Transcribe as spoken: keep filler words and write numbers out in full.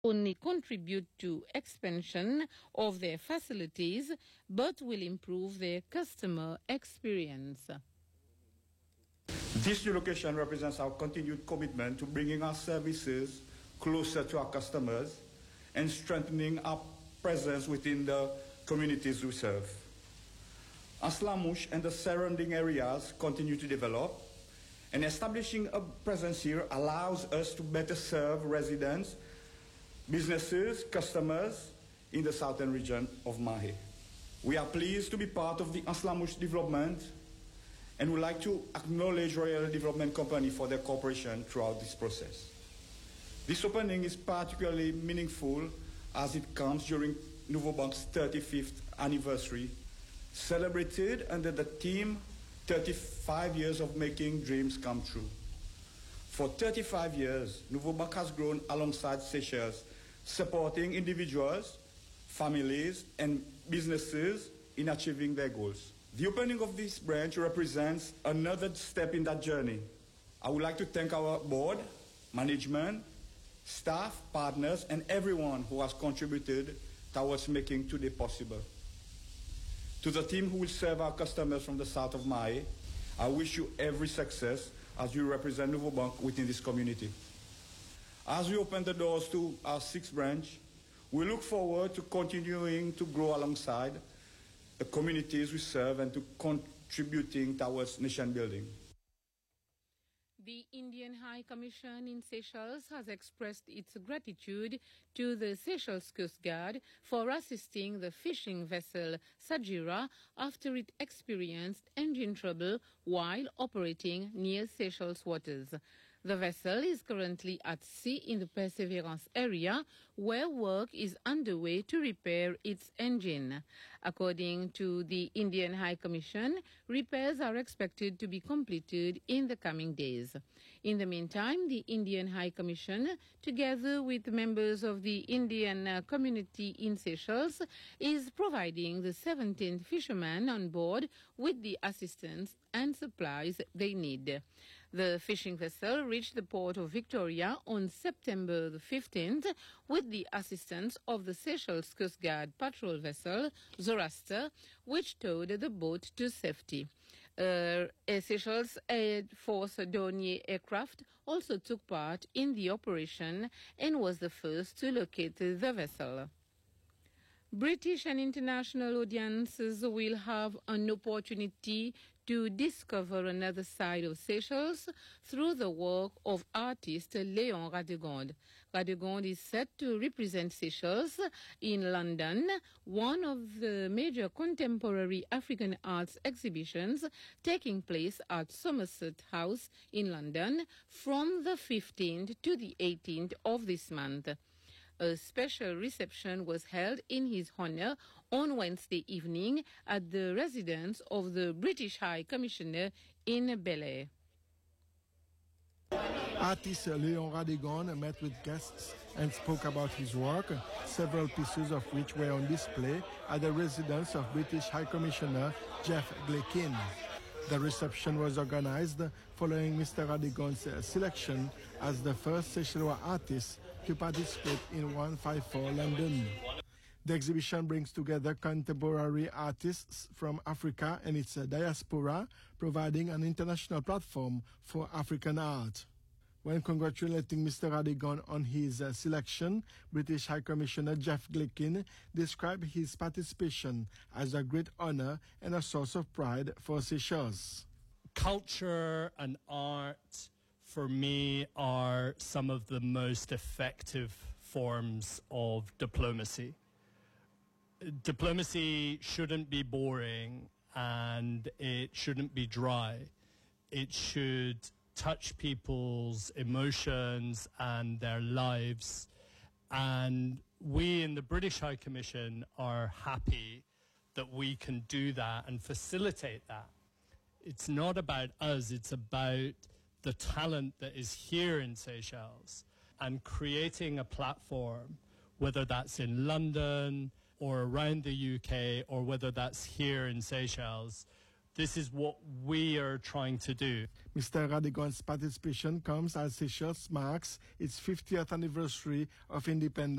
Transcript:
only contribute to expansion of their facilities, but will improve their customer experience. This new location represents our continued commitment to bringing our services closer to our customers and strengthening our presence within the communities we serve. As La Mouche and the surrounding areas continue to develop, and establishing a presence here allows us to better serve residents, businesses, customers in the southern region of Mahé. We are pleased to be part of the As La Mouche development and would like to acknowledge Royal Development Company for their cooperation throughout this process. This opening is particularly meaningful as it comes during Nouveau Bank's thirty-fifth anniversary, celebrated under the theme thirty-five years of making dreams come true. For thirty-five years, Nouveau Bank has grown alongside Seychelles, supporting individuals, families, and businesses in achieving their goals. The opening of this branch represents another step in that journey. I would like to thank our board, management, staff, partners, and everyone who has contributed towards making today possible. To the team who will serve our customers from the south of Mahé, I wish you every success as you represent Nouveau Bank within this community. As we open the doors to our sixth branch, we look forward to continuing to grow alongside the communities we serve and to contributing towards nation building. The Indian High Commission in Seychelles has expressed its gratitude to the Seychelles Coast Guard for assisting the fishing vessel Sajira after it experienced engine trouble while operating near Seychelles waters. The vessel is currently at sea in the Perseverance area, where work is underway to repair its engine. According to the Indian High Commission, repairs are expected to be completed in the coming days. In the meantime, the Indian High Commission, together with members of the Indian uh, community in Seychelles, is providing the seventeenth fishermen on board with the assistance and supplies they need. The fishing vessel reached the port of Victoria on September the fifteenth with the assistance of the Seychelles Coast Guard patrol vessel Zoroaster, which towed the boat to safety. Uh, a Seychelles Air Force Dornier aircraft also took part in the operation and was the first to locate the vessel. British and international audiences will have an opportunity to discover another side of Seychelles through the work of artist Léon Radegonde. Radegonde is set to represent Seychelles in London, one of the major contemporary African arts exhibitions taking place at Somerset House in London from the fifteenth to the eighteenth of this month. A special reception was held in his honor on Wednesday evening at the residence of the British High Commissioner in Bel Air. Artist Léon Radegonde met with guests and spoke about his work, several pieces of which were on display at the residence of British High Commissioner Jeff Gleikin. The reception was organized following Mister Radegonde's selection as the first Seychellois artist to participate in one fifty-four London. The exhibition brings together contemporary artists from Africa and its diaspora, providing an international platform for African art. When congratulating Mister Radegonde on his uh, selection, British High Commissioner Jeff Gleikin described his participation as a great honor and a source of pride for Seychelles. Culture and art, for me, are some of the most effective forms of diplomacy. Diplomacy shouldn't be boring and it shouldn't be dry. It should touch people's emotions and their lives. And we in the British High Commission are happy that we can do that and facilitate that. It's not about us, it's about the talent that is here in Seychelles and creating a platform, whether that's in London or around the U K or whether that's here in Seychelles. This is what we are trying to do. Mister Radegon's participation comes as Seychelles marks its fiftieth anniversary of independence.